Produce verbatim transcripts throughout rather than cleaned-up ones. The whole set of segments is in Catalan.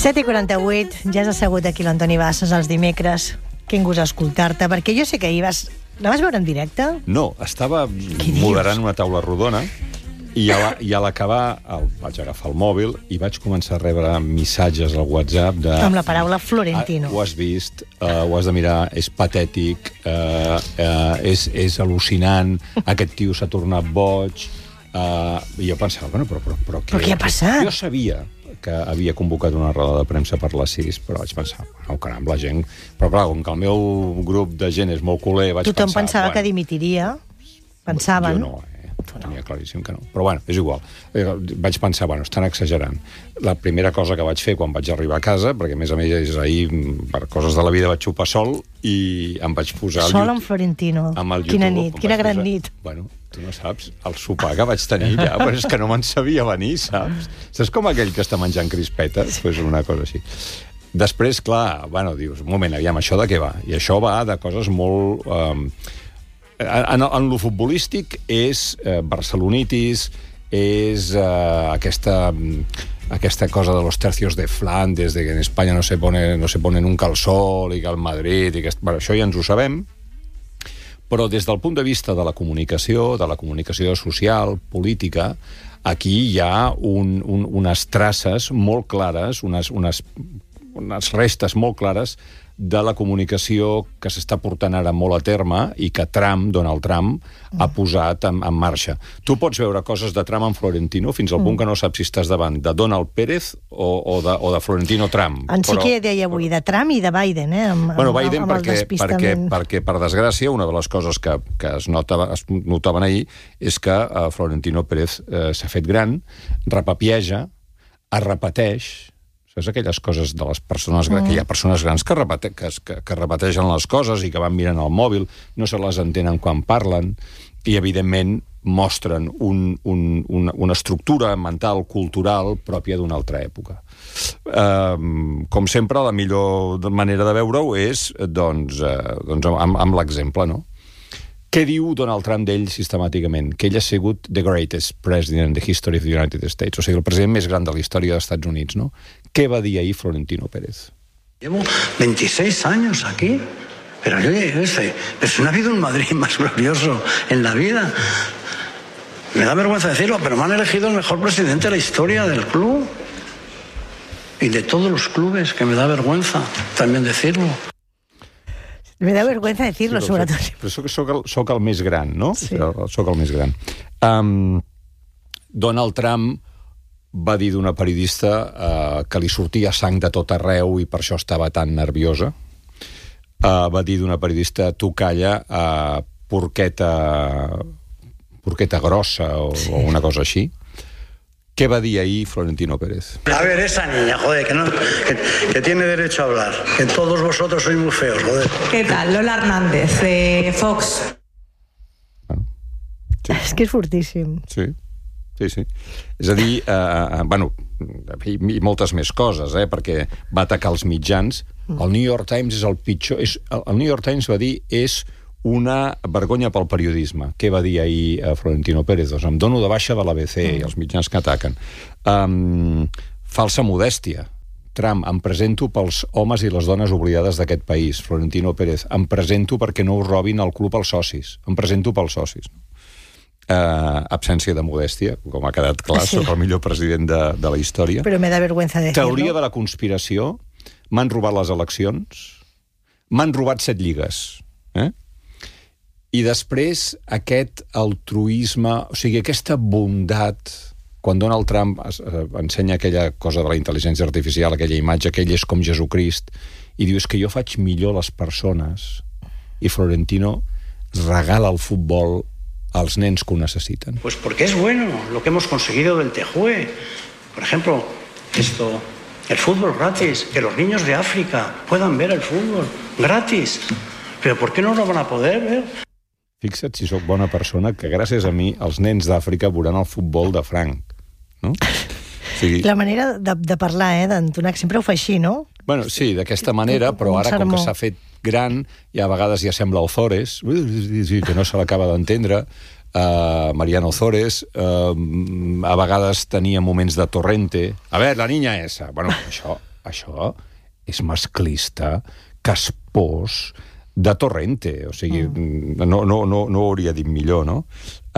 set i quaranta-vuit, ja has assegut aquí l'Antoni Bassas els dimecres. Quin gust escoltar-te, perquè jo sé que ahir vas... La vas veure en directe? No, estava moderant una taula rodona i a, la, i a l'acabar el, vaig agafar el mòbil i vaig començar a rebre missatges al WhatsApp de... Amb la paraula Florentino. Ah, ho has vist, uh, ho has de mirar, és patètic, uh, uh, és, és al·lucinant, aquest tio s'ha tornat boig... Uh, I jo pensava, bueno, però, però, però, però què ha passat? Jo sabia que havia convocat una roda de premsa per les sis, però vaig pensar, bueno, caram, la gent... Però clar, com que el meu grup de gent és molt culer, vaig Tothom pensar... Tothom pensava bueno, que dimitiria, pensaven. Jo no, eh? Tenia claríssim que no. Però bueno, és igual. Vaig pensar, bueno, estan exagerant. La primera cosa que vaig fer quan vaig arribar a casa, perquè a més a més ahir, per coses de la vida, vaig xupar sol i em vaig posar... Sol amb Florentino. Amb el Quina YouTube, nit, quina gran posar... nit. Bueno, tu no saps el sopar que vaig tenir ja, però és que no me'n sabia venir, saps? Saps com aquell que està menjant crispetes? Pues una cosa així. Després, clar, bueno, dius, un moment, aviam, això de què va? I això va de coses molt... Eh, en, en lo futbolístic és eh, barcelonitis, és eh, aquesta... aquesta cosa de los tercios de Flandes, de que en Espanya no se pone, no se pone nunca el sol i que el Madrid... I que... Bueno, això ja ens ho sabem, però des del punt de vista de la comunicació, de la comunicació social, política, aquí hi ha un, un, unes traces molt clares, unes, unes, unes restes molt clares de la comunicació que s'està portant ara molt a terme i que Trump, Donald Trump, mm. ha posat en, en marxa. Tu pots veure coses de Trump en Florentino fins al mm. punt que no saps si estàs davant de Donald Pérez o, o, de, o de Florentino Trump. En sí que deia avui de Trump i de Biden, eh? Amb, bueno, Biden amb, amb perquè, perquè, perquè, per desgràcia, una de les coses que, que es, notava, es notaven ahir és que uh, Florentino Pérez uh, s'ha fet gran, repapieja, es repeteix... És aquelles coses de les persones grans, mm. que hi ha persones grans que, repete, que, que, que repeteixen les coses i que van mirant al mòbil, no se les entenen quan parlen, i evidentment mostren un, un, una, una estructura mental, cultural, pròpia d'una altra època. Um, com sempre, la millor manera de veure-ho és doncs, uh, doncs amb, amb l'exemple, no? Què diu Donald Trump d'ell sistemàticament? Que ell ha sigut the greatest president in the history of the United States, o sigui, el president més gran de la història dels Estats Units, no? Què va dir ahir Florentino Pérez? Llevo veintiséis años aquí, pero yo ese, pero si no ha habido un Madrid más glorioso en la vida. Me da vergüenza decirlo, pero me han elegido el mejor presidente de la historia del club y de todos los clubes, que me da vergüenza también decirlo. Me da vergüenza decirlo, sí, sobretot. Però soc, soc, el, soc el més gran, no? Sí. Soc el més gran. Um, Donald Trump va dir d'una periodista uh, que li sortia sang de tot arreu i per això estava tan nerviosa. Uh, va dir d'una periodista, tu calla, uh, porqueta, porqueta grossa o, sí. o una cosa així. ¿Qué va a decir ahí Florentino Pérez? A ver, esa niña, joder, que, no, que, que tiene derecho a hablar. Que todos vosotros sois muy feos, joder. ¿Qué tal? Lola Hernández, de Fox. Bueno, sí. És que és fortíssim. Sí, sí, sí. És a dir, eh, bueno, i, i moltes més coses, eh, perquè va atacar els mitjans. El New York Times és el pitjor... És, el New York Times va dir és una vergonya pel periodisme. Què va dir ahir a Florentino Pérez? Doncs em dono de baixa de l'A B C i els mitjans que ataquen. Um, falsa modèstia. Trump, em presento pels homes i les dones oblidades d'aquest país. Florentino Pérez, em presento perquè no us robin el club als socis. Em presento pels socis. Uh, absència de modèstia, com ha quedat clar, sí. Soc el millor president de, de la història. Però me da vergüenza decirlo. Teoria de la conspiració. M'han robat les eleccions. M'han robat set lligues. Eh? I després aquest altruisme, o sigui, aquesta bondat, quan Donald Trump es, eh, ensenya aquella cosa de la intel·ligència artificial, aquella imatge, que ell és com Jesucrist, i dius que jo faig millor les persones, i Florentino regala el futbol als nens que ho necessiten. Pues porque es bueno lo que hemos conseguido del Tejue. Por ejemplo, esto, el fútbol gratis, que los niños de África puedan ver el fútbol gratis. Pero ¿por qué no lo van a poder ver? Fixa't si sóc bona persona, que gràcies a mi els nens d'Àfrica veuran el futbol de Franc. No? O sigui... La manera de, de parlar, eh, d'Antonac, sempre ho fa així, no? Bueno, sí, d'aquesta manera, però ara com que s'ha fet gran, i a vegades ja sembla Ozores, que no se l'acaba d'entendre, uh, Mariano Ozores, uh, a vegades tenia moments de Torrente. A veure, la niña esa. Bueno, això... això és masclista, caspós, de Torrente. O sigui, mm. no, no, no, no ho hauria dit millor, no?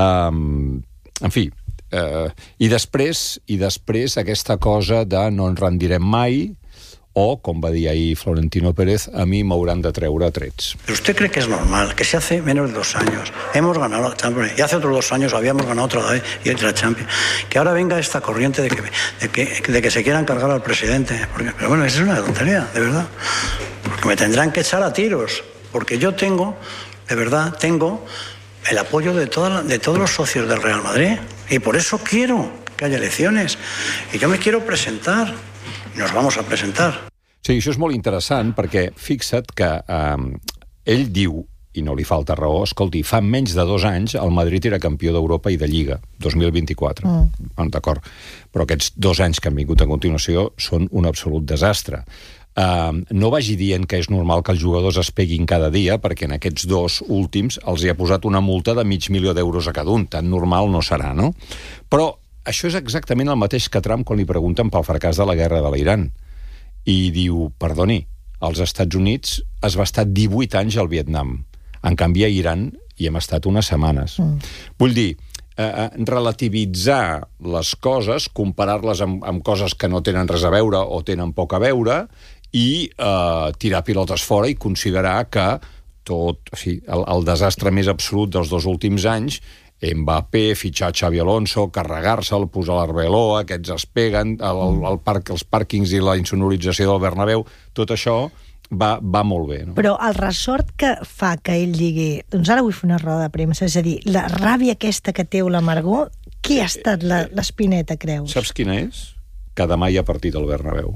Um, en fi, uh, i després i després aquesta cosa de no ens rendirem mai, o, com va dir ahir Florentino Pérez, a mi m'hauran de treure trets. ¿Pero usted cree que es normal que se hace menos de dos años hemos ganado la Champions y hace otros dos años habíamos ganado otra vez y otra Champions, que ahora venga esta corriente de que, de que, de que se quieran cargar al presidente? Porque, pero bueno, eso es una tontería, de verdad. Porque me tendrán que echar a tiros, porque yo tengo, de verdad, tengo el apoyo de, toda, de todos los socios del Real Madrid y por eso quiero que haya elecciones y yo me quiero presentar. Nos vamos a presentar. Sí, això és molt interessant perquè fixa't que eh, ell diu, i no li falta raó, escolti, fa menys de dos anys el Madrid era campió d'Europa i de Lliga, dos mil vint-i-quatre. Mm. Bueno, d'acord, però aquests dos anys que han vingut a continuació són un absolut desastre. Uh, no vagi dient que és normal que els jugadors es peguin cada dia, perquè en aquests dos últims els hi ha posat una multa de mig milió d'euros a cada un. Tan normal no serà, no? Però això és exactament el mateix que Trump quan li pregunten pel fracàs de la guerra de l'Iran. I diu, perdoni, als Estats Units es va estar divuit anys al Vietnam. En canvi, a Iran hi hem estat unes setmanes. Mm. Vull dir, eh, relativitzar les coses, comparar-les amb, amb coses que no tenen res a veure o tenen poc a veure, i eh, tirar pilotes fora i considerar que tot, o sigui, el, el desastre més absolut dels dos últims anys, Mbappé, fitxar Xavi Alonso, carregar-se'l, posar l'Arbeloa, aquests es peguen, el, el, el parc, els pàrquings i la insonorització del Bernabéu, tot això va, va molt bé. No? Però el ressort que fa que ell digui doncs ara vull fer una roda de premsa, és a dir, la ràbia aquesta que té l'amargor, qui ha estat l'espineta, creus? Saps quina és? Que demà hi ha partit al Bernabéu.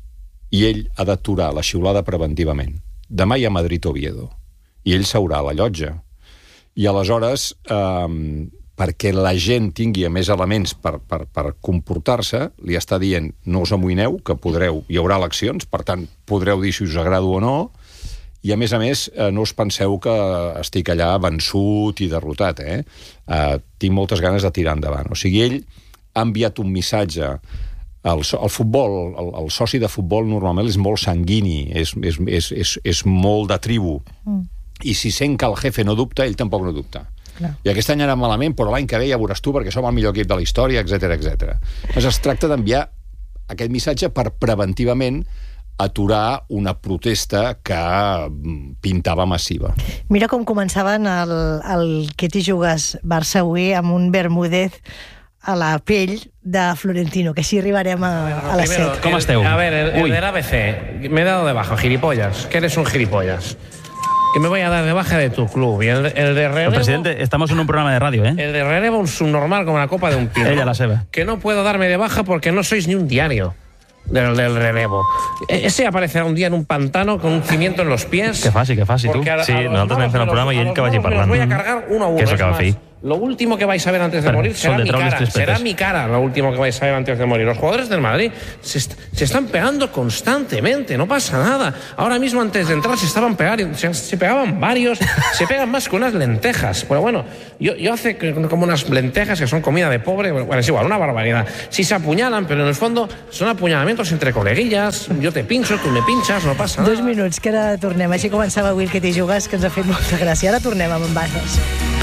I ell ha d'aturar la xiulada preventivament. Demà hi ha Madrid-Oviedo. I ell seurà a la llotja. I aleshores, eh, perquè la gent tingui més elements per, per, per comportar-se, li està dient no us amoïneu, que podreu, hi haurà eleccions, per tant, podreu dir si us agrada o no, i a més a més, eh, no us penseu que estic allà vençut i derrotat, eh? Eh, tinc moltes ganes de tirar endavant. O sigui, ell ha enviat un missatge. El, el futbol, el, el soci de futbol normalment és molt sanguini, és, és, és, és, és molt de tribu. Mm. I si sent que el jefe no dubta, ell tampoc no dubta. Clar. I aquest any era malament, però l'any que ve ja veuràs tu, perquè som el millor equip de la història, etcètera, etcètera. Doncs es tracta d'enviar aquest missatge per preventivament aturar una protesta que pintava massiva. Mira com començaven el, el que t'hi jugues Barça avui amb un Bermúdez a la pell de Florentino, que així arribarem a, a les set. Com esteu? A ver, el, el del A B C, me he dado de baja, gilipollas, que eres un gilipollas. Que me voy a dar de baja de tu club. Y el, el de Relevo... Presidente, estamos en un programa de radio, ¿eh? El de Relevo un subnormal como la copa de un pino. Ella la sabe. Que no puedo darme de baja porque no sois ni un diario del, del Relevo. Ese aparecerá un día en un pantano con un cimiento en los pies. Que fácil, que fácil, tú. A, sí, a nosaltres anem fent el programa i ell que vagi parlant. Los voy a cargar uno a uno. Que és el que va fer. Lo último que vais a ver antes de Pero, morir será mi cara. Será mi cara lo último que vais a ver antes de morir. Los jugadores del Madrid se, est se están pegando constantemente, no pasa nada. Ahora mismo antes de entrar se estaban pegando, se, se pegaban varios, se pegan más que unas lentejas. Pero bueno, yo, yo hace como unas lentejas que son comida de pobre, bueno, es igual, una barbaridad. Si se apuñalan, pero en el fondo son apuñalamientos entre coleguillas, yo te pincho, tú me pinchas, no pasa nada. Dos minuts, que ara tornem. Així començava avui el que t'hi jugues, que ens ha fet molta gràcia. Ara tornem amb en Bases.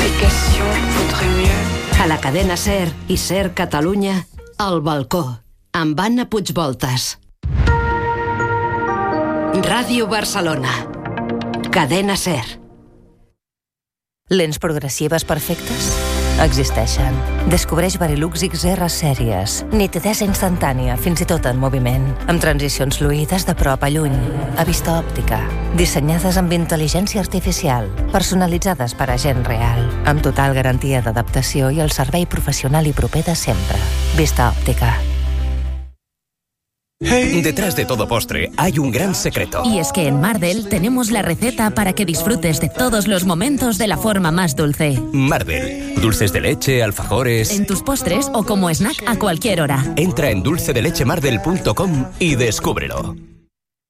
A la cadena SER i SER Catalunya, El Balcó, amb Anna Puigvoltas. Ràdio Barcelona. Cadena SER. Lents progressives perfectes? Existeixen. Descobreix Varilux X R sèries. Nitidesa instantània, fins i tot en moviment. Amb transicions fluides de prop a lluny. A vista òptica. Dissenyades amb intel·ligència artificial. Personalitzades per a gent real. Amb total garantia d'adaptació i el servei professional i proper de sempre. Vista òptica. Detrás de todo postre hay un gran secreto. Y es que en Mardel tenemos la receta para que disfrutes de todos los momentos de la forma más dulce. Mardel. Dulces de leche, alfajores... En tus postres o como snack a cualquier hora. Entra en dulce de leche mardel punto com y descúbrelo.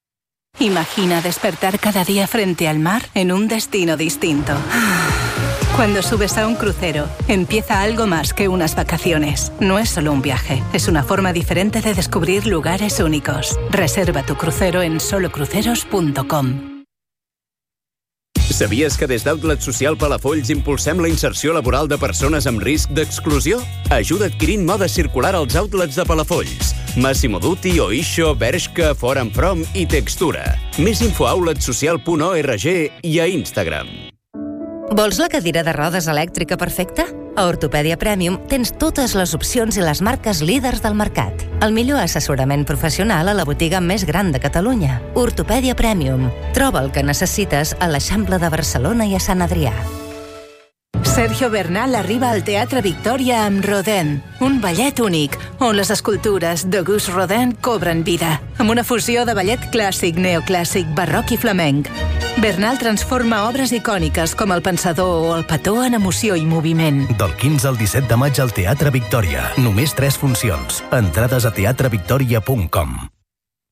Imagina despertar cada día frente al mar en un destino distinto. Cuando subes a un crucero, empieza algo más que unas vacaciones. No es solo un viaje, es una forma diferente de descubrir lugares únicos. Reserva tu crucero en solo cruceros punto com. Sabies que des d'Outlet Social Palafolls impulsem la inserció laboral de persones amb risc d'exclusió? Ajuda adquirint moda circular als outlets de Palafolls. Massimo Dutti, Oixo, Bershka, For and From i Textura. Més info a outlet social punt org i a Instagram. Vols la cadira de rodes elèctrica perfecta? A Ortopèdia Premium tens totes les opcions i les marques líders del mercat. El millor assessorament professional a la botiga més gran de Catalunya. Ortopèdia Premium. Troba el que necessites a l'Eixample de Barcelona i a Sant Adrià. Sergio Bernal arriba al Teatre Victòria amb Rodin, un ballet únic, on les escultures d'Auguste Rodin cobren vida, amb una fusió de ballet clàssic, neoclàssic, barroc i flamenc. Bernal transforma obres icòniques com El Pensador o El Petó en emoció i moviment. Del quinze al disset de maig al Teatre Victòria. Només tres funcions. Entrades a teatre victoria punt com.